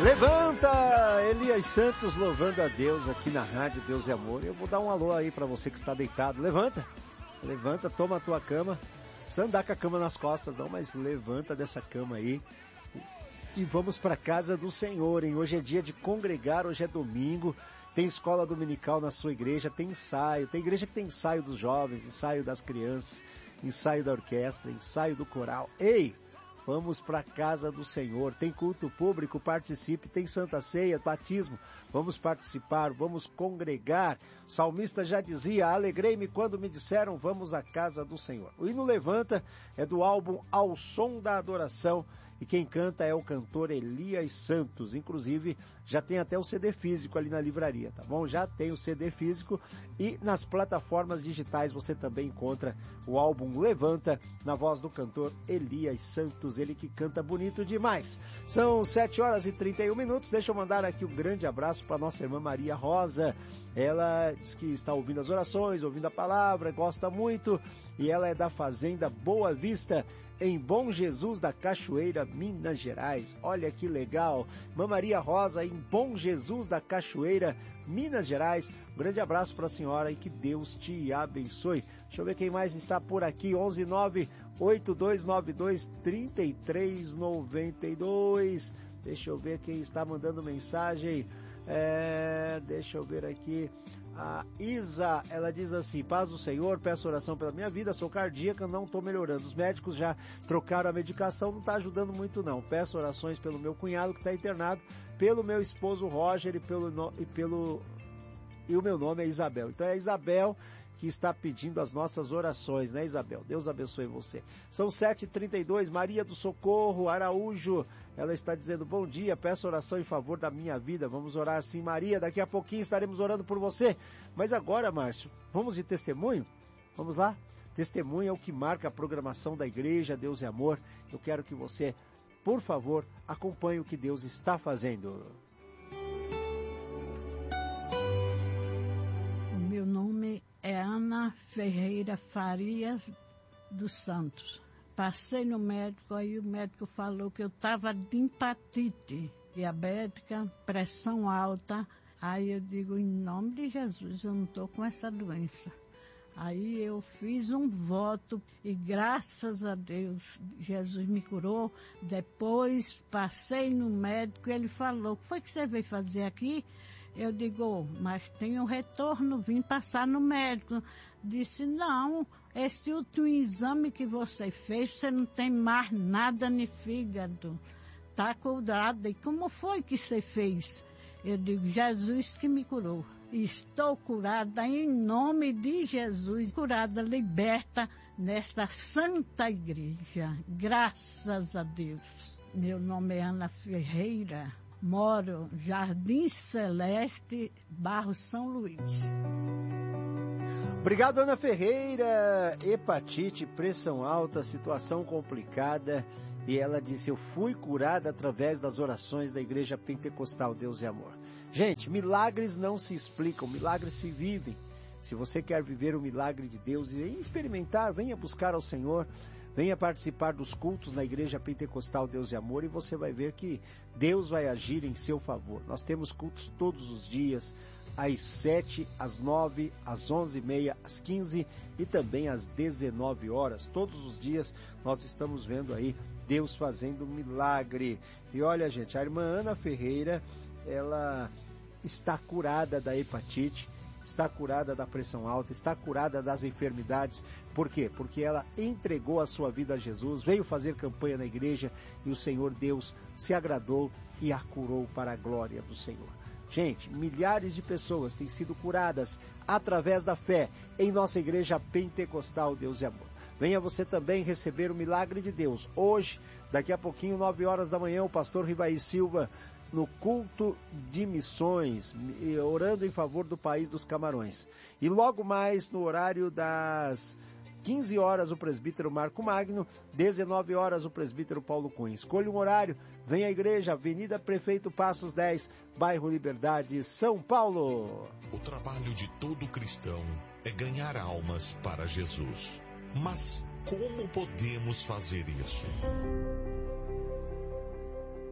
Levanta! Elias Santos louvando a Deus aqui na rádio Deus é Amor. Eu vou dar um alô aí pra você que está deitado. Levanta! Levanta, toma a tua cama. Não precisa andar com a cama nas costas não, mas levanta dessa cama aí. E vamos pra casa do Senhor, hein? Hoje é dia de congregar, hoje é domingo. Tem escola dominical na sua igreja, tem ensaio. Tem igreja que tem ensaio dos jovens, ensaio das crianças, ensaio da orquestra, ensaio do coral. Ei! Vamos para a casa do Senhor, tem culto público, participe, tem Santa Ceia, batismo, vamos participar, vamos congregar. O salmista já dizia, alegrei-me quando me disseram, vamos à casa do Senhor. O hino Levanta é do álbum Ao Som da Adoração, e quem canta é o cantor Elias Santos. Inclusive, já tem até o CD físico ali na livraria, tá bom? Já tem o CD físico e nas plataformas digitais você também encontra o álbum Levanta, na voz do cantor Elias Santos, ele que canta bonito demais. São 7h31, deixa eu mandar aqui um grande abraço para nossa irmã Maria Rosa. Ela diz que está ouvindo as orações, ouvindo a palavra, gosta muito, e ela é da Fazenda Boa Vista, em Bom Jesus da Cachoeira, Minas Gerais. Olha que legal. Irmã Maria Rosa, em Bom Jesus da Cachoeira, Minas Gerais. Um grande abraço para a senhora e que Deus te abençoe. Deixa eu ver quem mais está por aqui. 11982923392. Deixa eu ver quem está mandando mensagem. Deixa eu ver aqui. A Isa, ela diz assim, paz do Senhor, peço oração pela minha vida, sou cardíaca, não estou melhorando. Os médicos já trocaram a medicação, não está ajudando muito não. Peço orações pelo meu cunhado que está internado, pelo meu esposo Roger e o meu nome é Isabel. Então é a Isabel que está pedindo as nossas orações, né, Isabel? Deus abençoe você. São 7h32, Maria do Socorro Araújo, ela está dizendo, bom dia, peço oração em favor da minha vida. Vamos orar sim, Maria, daqui a pouquinho estaremos orando por você. Mas agora, Márcio, vamos de testemunho? Vamos lá? Testemunho é o que marca a programação da igreja Deus é Amor. Eu quero que você, por favor, acompanhe o que Deus está fazendo. Meu nome é Ana Ferreira Farias dos Santos. Passei no médico, aí o médico falou que eu estava de hepatite diabética, pressão alta. Aí eu digo, em nome de Jesus, eu não estou com essa doença. Aí eu fiz um voto e graças a Deus, Jesus me curou. Depois passei no médico e ele falou, o que foi que você veio fazer aqui? Eu digo, mas tem um retorno, vim passar no médico. Disse, não, esse último exame que você fez, você não tem mais nada no fígado. Está curada. E como foi que você fez? Eu digo, Jesus que me curou. Estou curada em nome de Jesus. Curada, liberta nesta santa igreja. Graças a Deus. Meu nome é Ana Ferreira. Moro Jardim Celeste, Barro São Luís. Obrigado, Ana Ferreira. Hepatite, pressão alta, situação complicada. E ela disse, eu fui curada através das orações da Igreja Pentecostal Deus e Amor. Gente, milagres não se explicam, milagres se vivem. Se você quer viver o milagre de Deus e experimentar, venha buscar ao Senhor. Venha participar dos cultos na Igreja Pentecostal Deus e Amor e você vai ver que Deus vai agir em seu favor. Nós temos cultos todos os dias, às 7, às 9, às 11h30, às 15 e também às 19 horas. Todos os dias nós estamos vendo aí Deus fazendo um milagre. E olha, gente, a irmã Ana Ferreira, ela está curada da hepatite, está curada da pressão alta, está curada das enfermidades. Por quê? Porque ela entregou a sua vida a Jesus, veio fazer campanha na igreja e o Senhor Deus se agradou e a curou para a glória do Senhor. Gente, milhares de pessoas têm sido curadas através da fé em nossa igreja Pentecostal Deus e Amor. Venha você também receber o milagre de Deus. Hoje, daqui a pouquinho, 9 horas da manhã, o pastor Rivaí Silva, no culto de missões, orando em favor do país dos Camarões. E logo mais, no horário das 15 horas, o presbítero Marco Magno, 19 horas, o presbítero Paulo Cunha. Escolha um horário, vem à igreja, Avenida Prefeito Passos 10, bairro Liberdade, São Paulo. O trabalho de todo cristão é ganhar almas para Jesus. Mas como podemos fazer isso?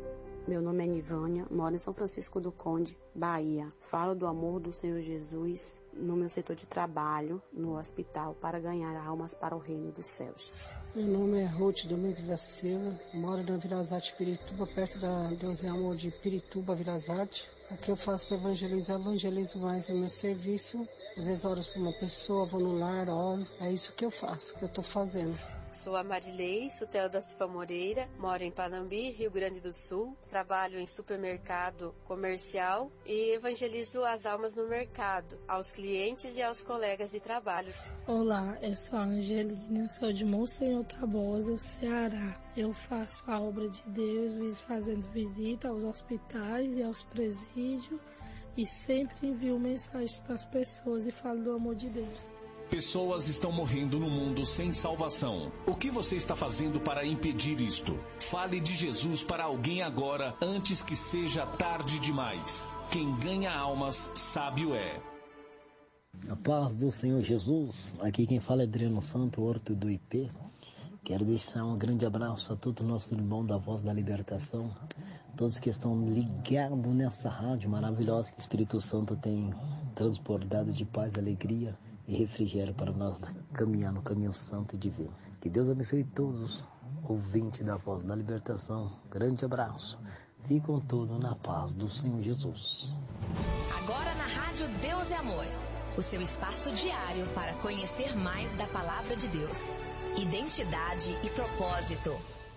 Meu nome é Nivânia, moro em São Francisco do Conde, Bahia. Falo do amor do Senhor Jesus no meu setor de trabalho, no hospital, para ganhar almas para o reino dos céus. Meu nome é Ruth Domingos da Silva, moro na Virazate, Pirituba, perto da Deus e Amor de Pirituba, Virazate. O que eu faço para evangelizar, evangelizo mais no meu serviço. Às vezes oro para uma pessoa, vou no lar, oro. É isso que eu faço, que eu estou fazendo. Sou a Marilei Sutela da Silva Moreira, moro em Panambi, Rio Grande do Sul, trabalho em supermercado comercial e evangelizo as almas no mercado, aos clientes e aos colegas de trabalho. Olá, eu sou a Angelina, sou de Monsenhor Tabosa, Ceará. Eu faço a obra de Deus, fazendo visita aos hospitais e aos presídios e sempre envio mensagens para as pessoas e falo do amor de Deus. Pessoas estão morrendo no mundo sem salvação. O que você está fazendo para impedir isto? Fale de Jesus para alguém agora, antes que seja tarde demais. Quem ganha almas, sábio é. A paz do Senhor Jesus. Aqui quem fala é Adriano Santo, Horto do IP. Quero deixar um grande abraço a todo o nosso irmão da Voz da Libertação. Todos que estão ligados nessa rádio maravilhosa que o Espírito Santo tem transportado de paz, alegria e refrigério para nós caminhar no caminho santo e divino. Que Deus abençoe todos os ouvintes da Voz da Libertação. Grande abraço. Ficam todos na paz do Senhor Jesus. Agora na Rádio Deus é Amor, o seu espaço diário para conhecer mais da Palavra de Deus. Identidade e propósito.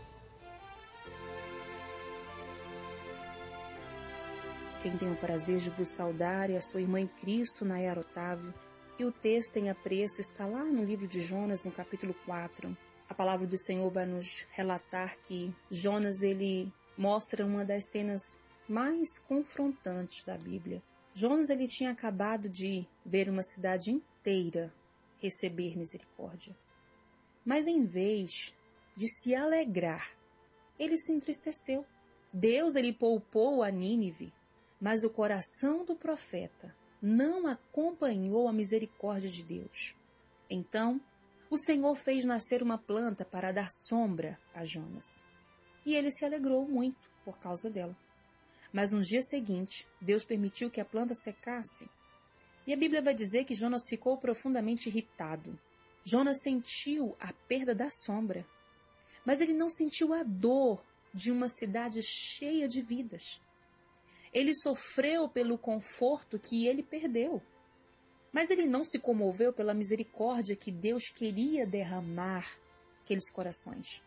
Quem tem o prazer de vos saudar é a sua irmã em Cristo, Nayara Otávio. E o texto em apreço está lá no livro de Jonas, no capítulo 4. A palavra do Senhor vai nos relatar que Jonas, ele mostra uma das cenas mais confrontantes da Bíblia. Jonas, ele tinha acabado de ver uma cidade inteira receber misericórdia. Mas em vez de se alegrar, ele se entristeceu. Deus, ele poupou a Nínive, mas o coração do profeta não acompanhou a misericórdia de Deus. Então, o Senhor fez nascer uma planta para dar sombra a Jonas. E ele se alegrou muito por causa dela. Mas no dia seguinte, Deus permitiu que a planta secasse. E a Bíblia vai dizer que Jonas ficou profundamente irritado. Jonas sentiu a perda da sombra, mas ele não sentiu a dor de uma cidade cheia de vidas. Ele sofreu pelo conforto que ele perdeu, mas ele não se comoveu pela misericórdia que Deus queria derramar naqueles corações.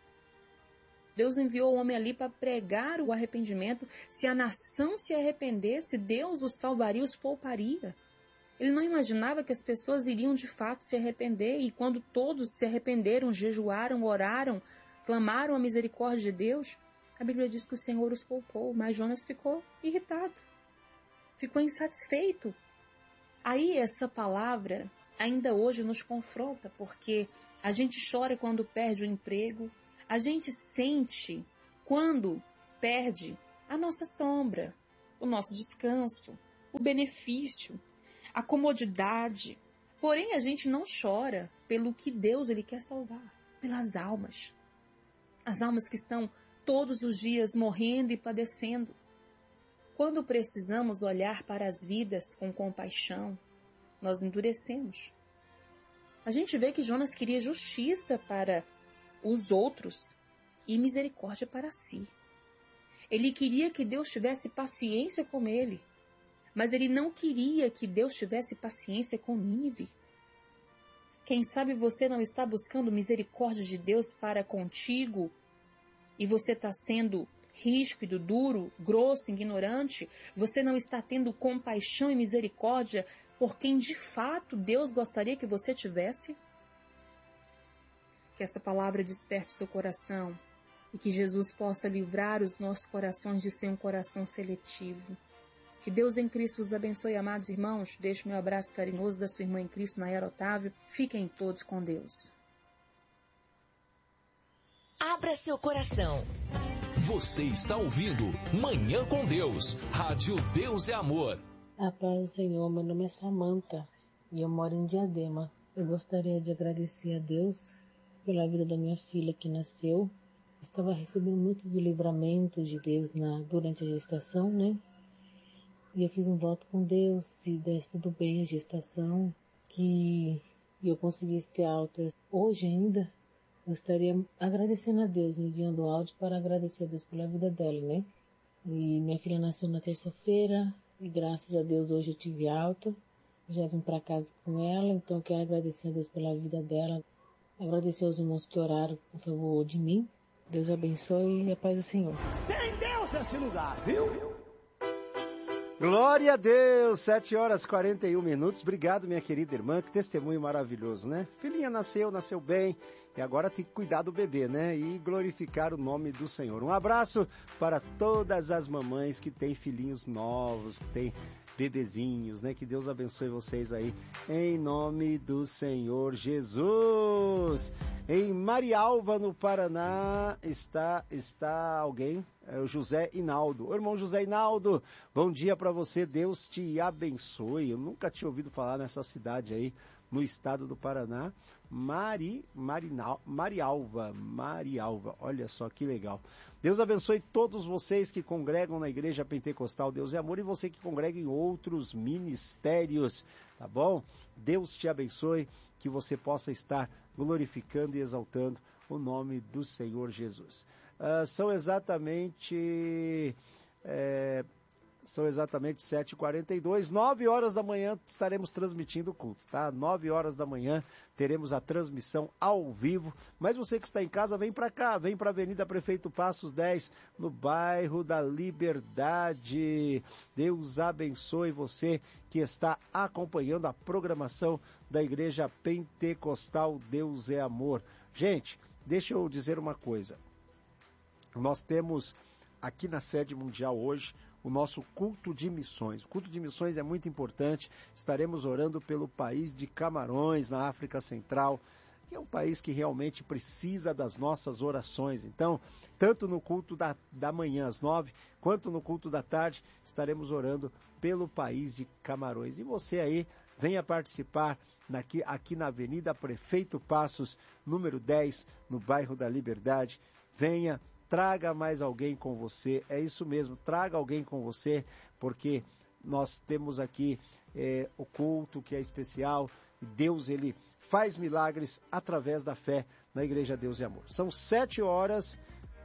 Deus enviou o homem ali para pregar o arrependimento. Se a nação se arrependesse, Deus os salvaria, os pouparia. Ele não imaginava que as pessoas iriam de fato se arrepender, e quando todos se arrependeram, jejuaram, oraram, clamaram a misericórdia de Deus, a Bíblia diz que o Senhor os poupou, mas Jonas ficou irritado, ficou insatisfeito. Aí essa palavra ainda hoje nos confronta, porque a gente chora quando perde o emprego, a gente sente quando perde a nossa sombra, o nosso descanso, o benefício, a comodidade. Porém, a gente não chora pelo que Deus ele quer salvar, pelas almas. As almas que estão todos os dias morrendo e padecendo. Quando precisamos olhar para as vidas com compaixão, nós endurecemos. A gente vê que Jonas queria justiça para os outros e misericórdia para si. Ele queria que Deus tivesse paciência com ele, mas ele não queria que Deus tivesse paciência com Nínive. Quem sabe você não está buscando misericórdia de Deus para contigo e você está sendo ríspido, duro, grosso, ignorante. Você não está tendo compaixão e misericórdia por quem de fato Deus gostaria que você tivesse? Que essa palavra desperte seu coração e que Jesus possa livrar os nossos corações de ser um coração seletivo. Que Deus em Cristo os abençoe, amados irmãos. Deixo meu abraço carinhoso da sua irmã em Cristo, Nayara Otávio. Fiquem todos com Deus. Abra seu coração. Você está ouvindo Manhã com Deus, Rádio Deus é Amor. A paz do Senhor, meu nome é Samanta e eu moro em Diadema. Eu gostaria de agradecer a Deus pela vida da minha filha que nasceu. estava recebendo muito de livramento de Deus durante a gestação, né? E eu fiz um voto com Deus, se desse tudo bem a gestação, que eu conseguisse ter alta hoje ainda, eu estaria agradecendo a Deus, enviando áudio para agradecer a Deus pela vida dela, né? E minha filha nasceu na terça-feira, e graças a Deus hoje eu tive alta, já vim para casa com ela, então eu quero agradecer a Deus pela vida dela, agradecer aos irmãos que oraram a favor de mim. Deus abençoe e a paz do Senhor. Tem Deus nesse lugar, viu? Glória a Deus, 7h41. Obrigado, minha querida irmã, que testemunho maravilhoso, né? Filhinha nasceu bem, e agora tem que cuidar do bebê, né? E glorificar o nome do Senhor. Um abraço para todas as mamães que têm filhinhos novos, que têm bebezinhos, né? Que Deus abençoe vocês aí, em nome do Senhor Jesus. Em Marialva, no Paraná, está alguém, é o José Inaldo. O irmão José Inaldo, bom dia para você, Deus te abençoe. Eu nunca tinha ouvido falar nessa cidade aí, no estado do Paraná. Marialva, olha só que legal. Deus abençoe todos vocês que congregam na Igreja Pentecostal Deus é Amor e você que congrega em outros ministérios, tá bom? Deus te abençoe, que você possa estar glorificando e exaltando o nome do Senhor Jesus. São exatamente 7h42, 9 horas da manhã estaremos transmitindo o culto, tá? 9 horas da manhã teremos a transmissão ao vivo, mas você que está em casa, vem para cá, vem para a Avenida Prefeito Passos 10, no bairro da Liberdade. Deus abençoe você que está acompanhando a programação da Igreja Pentecostal Deus é Amor. Gente, deixa eu dizer uma coisa, nós temos aqui na sede mundial hoje o nosso culto de missões. O culto de missões é muito importante. Estaremos orando pelo país de Camarões, na África Central, que é um país que realmente precisa das nossas orações. Então, tanto no culto da manhã às 9, quanto no culto da tarde, estaremos orando pelo país de Camarões. E você aí, venha participar aqui na Avenida Prefeito Passos, número 10, no bairro da Liberdade. Venha, traga mais alguém com você, é isso mesmo, traga alguém com você, porque nós temos aqui o culto que é especial, e Deus, ele faz milagres através da fé na Igreja Deus e Amor. São 7 horas,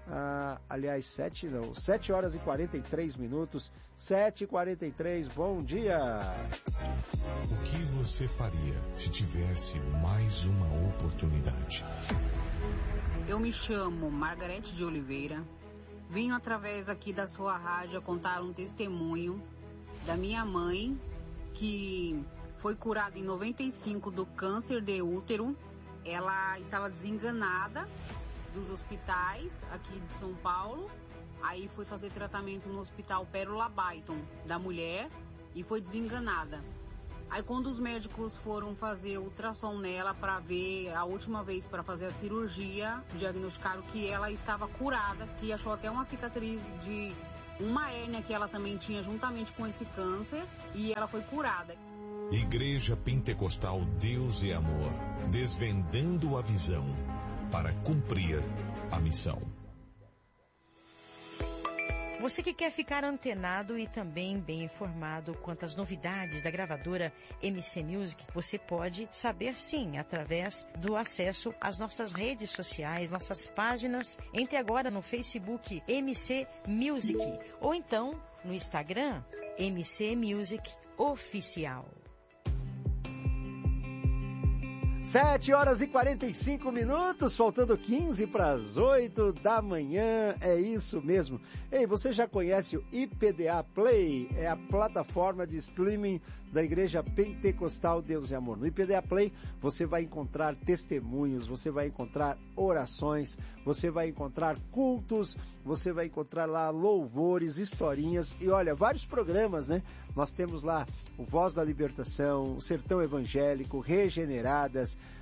7 horas e 43 minutos, 7h43, bom dia! O que você faria se tivesse mais uma oportunidade? Eu me chamo Margarete de Oliveira, venho através aqui da sua rádio contar um testemunho da minha mãe, que foi curada em 95 do câncer de útero. Ela estava desenganada dos hospitais aqui de São Paulo, aí foi fazer tratamento no Hospital Pérola Baiton da mulher e foi desenganada. Aí quando os médicos foram fazer ultrassom nela para ver, a última vez para fazer a cirurgia, diagnosticaram que ela estava curada, que achou até uma cicatriz de uma hérnia que ela também tinha juntamente com esse câncer, e ela foi curada. Igreja Pentecostal Deus e Amor, desvendando a visão para cumprir a missão. Você que quer ficar antenado e também bem informado quanto às novidades da gravadora MC Music, você pode saber sim, através do acesso às nossas redes sociais, nossas páginas. Entre agora no Facebook MC Music ou então no Instagram MC Music Oficial. 7h45, faltando 15 para as 8 da manhã, é isso mesmo. Ei, você já conhece o IPDA Play? É a plataforma de streaming da Igreja Pentecostal Deus e Amor. No IPDA Play você vai encontrar testemunhos, você vai encontrar orações, você vai encontrar cultos, você vai encontrar lá louvores, historinhas e olha, vários programas, né? Nós temos lá o Voz da Libertação, o Sertão Evangélico, Regeneradas,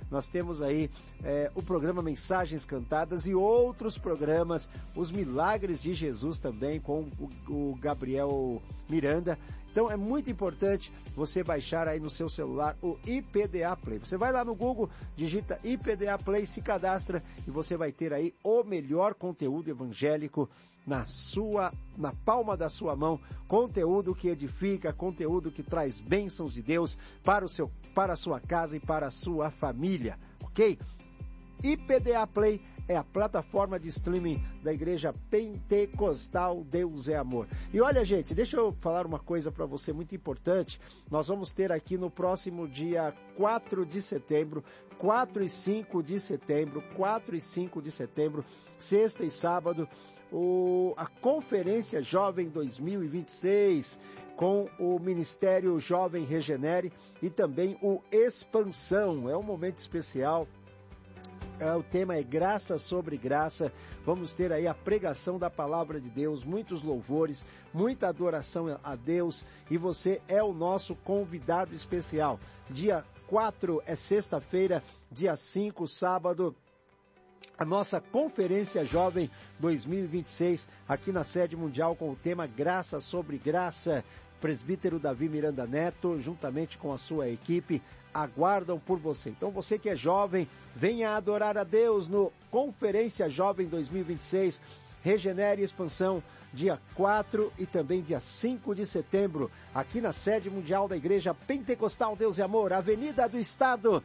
nós temos aí o programa Mensagens Cantadas e outros programas, os Milagres de Jesus também, com o Gabriel Miranda. Então é muito importante você baixar aí no seu celular o IPDA Play. Você vai lá no Google, digita IPDA Play, se cadastra e você vai ter aí o melhor conteúdo evangélico na palma da sua mão, conteúdo que edifica, conteúdo que traz bênçãos de Deus para a sua casa e para a sua família, ok? IPDA Play é a plataforma de streaming da Igreja Pentecostal Deus é Amor. E olha, gente, deixa eu falar uma coisa para você muito importante. Nós vamos ter aqui no próximo dia 4 de setembro, 4 e 5 de setembro, sexta e sábado, a Conferência Jovem 2026, com o Ministério Jovem Regenere e também o Expansão. É um momento especial. O tema é Graça sobre Graça. Vamos ter aí a pregação da Palavra de Deus, muitos louvores, muita adoração a Deus, e você é o nosso convidado especial. Dia 4 é sexta-feira, dia 5, sábado, a nossa Conferência Jovem 2026, aqui na sede mundial, com o tema Graça sobre Graça. Presbítero Davi Miranda Neto, juntamente com a sua equipe, aguardam por você. Então você que é jovem, venha adorar a Deus no Conferência Jovem 2026, Regenere e Expansão, dia 4 e também dia 5 de setembro, aqui na sede mundial da Igreja Pentecostal Deus e Amor, Avenida do Estado,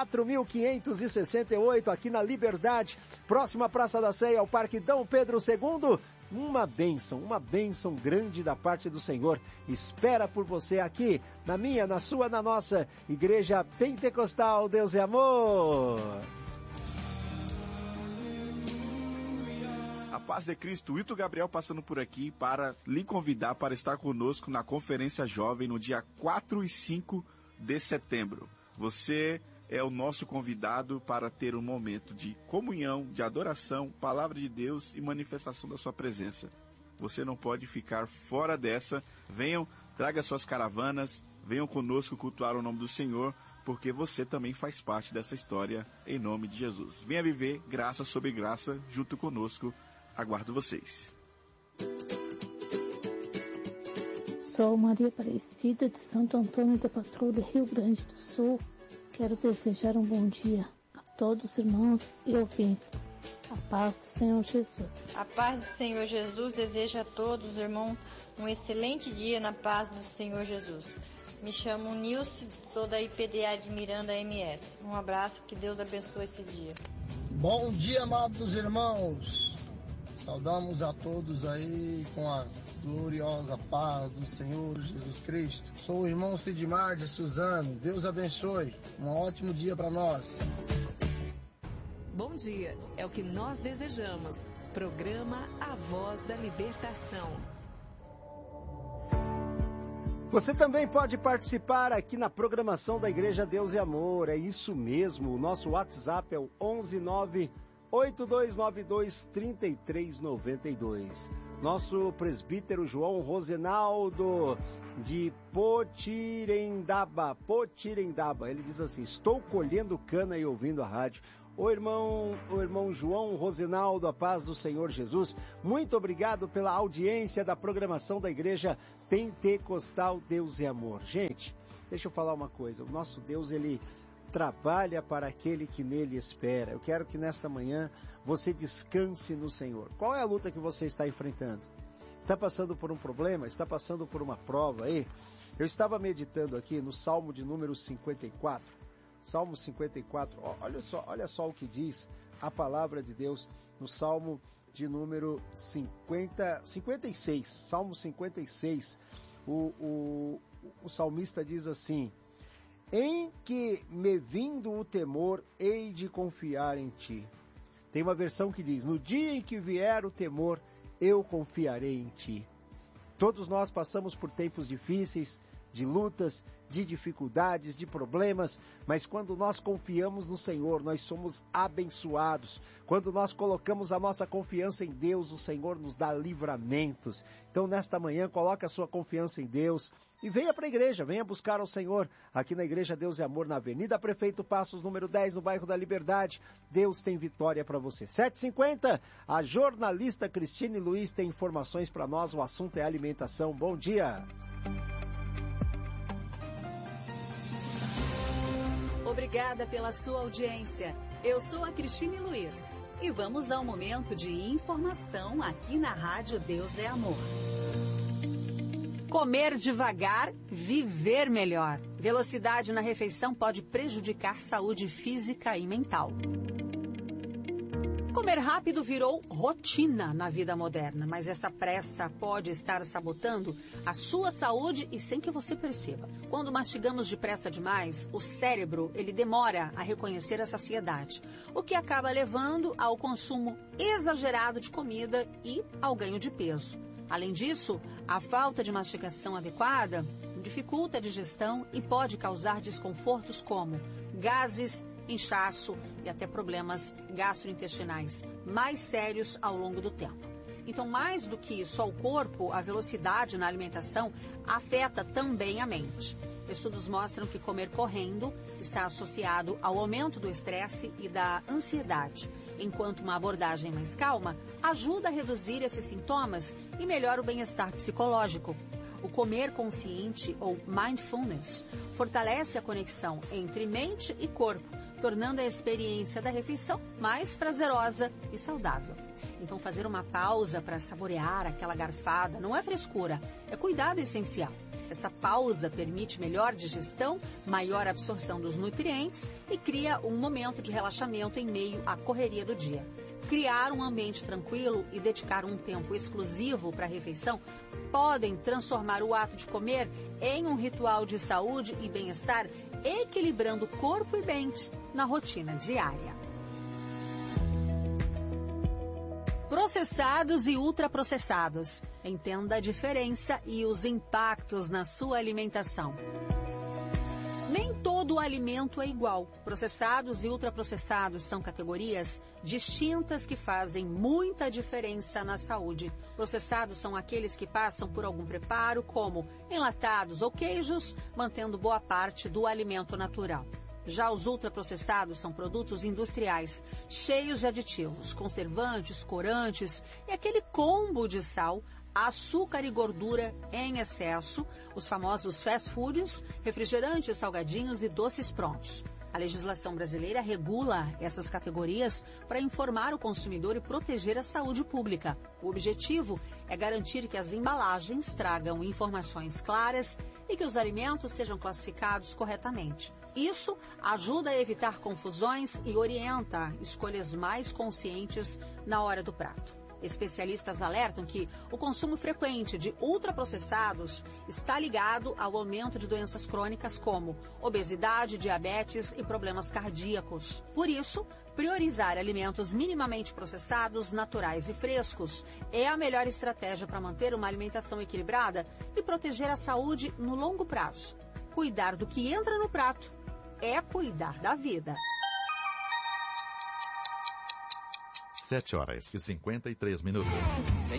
4.568, aqui na Liberdade, próxima Praça da Sé, ao Parque Dom Pedro II. Uma bênção grande da parte do Senhor espera por você aqui, na minha, na sua, na nossa Igreja Pentecostal Deus e Amor. A paz de Cristo, Wilton Gabriel passando por aqui para lhe convidar para estar conosco na Conferência Jovem no dia 4 e 5 de setembro. Você é o nosso convidado para ter um momento de comunhão, de adoração, palavra de Deus e manifestação da sua presença. Você não pode ficar fora dessa. Venham, traga suas caravanas, venham conosco cultuar o nome do Senhor, porque você também faz parte dessa história, em nome de Jesus. Venha viver graça sobre graça junto conosco. Aguardo vocês. Sou Maria Aparecida de Santo Antônio da Patrulha, Rio Grande do Sul. Quero desejar um bom dia a todos os irmãos e ouvintes. A paz do Senhor Jesus. A paz do Senhor Jesus deseja a todos os irmãos um excelente dia na paz do Senhor Jesus. Me chamo Nilce, sou da IPDA de Miranda MS. Um abraço, que Deus abençoe esse dia. Bom dia, amados irmãos. Saudamos a todos aí com a gloriosa paz do Senhor Jesus Cristo. Sou o irmão Sidmar de Suzano. Deus abençoe. Um ótimo dia para nós. Bom dia, é o que nós desejamos. Programa A Voz da Libertação. Você também pode participar aqui na programação da Igreja Deus e Amor. É isso mesmo. O nosso WhatsApp é o 11982923392. Nosso presbítero João Rosenaldo de Potirendaba. Ele diz assim: estou colhendo cana e ouvindo a rádio. O irmão João Rosenaldo, a paz do Senhor Jesus, muito obrigado pela audiência da programação da Igreja Pentecostal Deus e Amor. Gente, deixa eu falar uma coisa, o nosso Deus, ele trabalha para aquele que nele espera. Eu quero que nesta manhã você descanse no Senhor. Qual é a luta que você está enfrentando? Está passando por um problema? Está passando por uma prova aí? Eu estava meditando aqui no Salmo de número 54. Salmo 54, olha só o que diz a palavra de Deus no Salmo de número 56. Salmo 56, o salmista diz assim: em que me vindo o temor, hei de confiar em ti. Tem uma versão que diz: no dia em que vier o temor, eu confiarei em ti. Todos nós passamos por tempos difíceis, de lutas, de dificuldades, de problemas, mas quando nós confiamos no Senhor, nós somos abençoados. Quando nós colocamos a nossa confiança em Deus, o Senhor nos dá livramentos. Então, nesta manhã, coloque a sua confiança em Deus e venha para a igreja, venha buscar ao Senhor aqui na Igreja Deus e Amor, na Avenida Prefeito Passos, número 10, no bairro da Liberdade. Deus tem vitória para você. 7h50, a jornalista Cristine Luiz tem informações para nós, o assunto é alimentação. Bom dia! Obrigada pela sua audiência. Eu sou a Cristine Luiz e vamos ao momento de informação aqui na Rádio Deus é Amor. Comer devagar, viver melhor. Velocidade na refeição pode prejudicar saúde física e mental. Comer rápido virou rotina na vida moderna, mas essa pressa pode estar sabotando a sua saúde e sem que você perceba. Quando mastigamos depressa demais, o cérebro ele demora a reconhecer a saciedade, o que acaba levando ao consumo exagerado de comida e ao ganho de peso. Além disso, a falta de mastigação adequada dificulta a digestão e pode causar desconfortos como gases, inchaço e até problemas gastrointestinais mais sérios ao longo do tempo. Então, mais do que só o corpo, a velocidade na alimentação afeta também a mente. Estudos mostram que comer correndo está associado ao aumento do estresse e da ansiedade, enquanto uma abordagem mais calma ajuda a reduzir esses sintomas e melhora o bem-estar psicológico. O comer consciente, ou mindfulness, fortalece a conexão entre mente e corpo, tornando a experiência da refeição mais prazerosa e saudável. Então, fazer uma pausa para saborear aquela garfada não é frescura, é cuidado essencial. Essa pausa permite melhor digestão, maior absorção dos nutrientes e cria um momento de relaxamento em meio à correria do dia. Criar um ambiente tranquilo e dedicar um tempo exclusivo para a refeição podem transformar o ato de comer em um ritual de saúde e bem-estar, equilibrando corpo e mente na rotina diária. Processados e ultraprocessados. Entenda a diferença e os impactos na sua alimentação. Nem todo alimento é igual. Processados e ultraprocessados são categorias distintas que fazem muita diferença na saúde. Processados são aqueles que passam por algum preparo, como enlatados ou queijos, mantendo boa parte do alimento natural. Já os ultraprocessados são produtos industriais, cheios de aditivos, conservantes, corantes e aquele combo de sal, açúcar e gordura em excesso, os famosos fast foods, refrigerantes, salgadinhos e doces prontos. A legislação brasileira regula essas categorias para informar o consumidor e proteger a saúde pública. O objetivo é garantir que as embalagens tragam informações claras e que os alimentos sejam classificados corretamente. Isso ajuda a evitar confusões e orienta escolhas mais conscientes na hora do prato. Especialistas alertam que o consumo frequente de ultraprocessados está ligado ao aumento de doenças crônicas como obesidade, diabetes e problemas cardíacos. Por isso, priorizar alimentos minimamente processados, naturais e frescos é a melhor estratégia para manter uma alimentação equilibrada e proteger a saúde no longo prazo. Cuidar do que entra no prato é cuidar da vida. 7h53.